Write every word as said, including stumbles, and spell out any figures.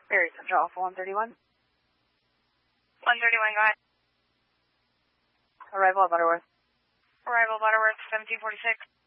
Berry Central Alpha one thirty-one. one thirty-one, go ahead. Arrival at Butterworth. Arrival Butterworth, seventeen forty-six.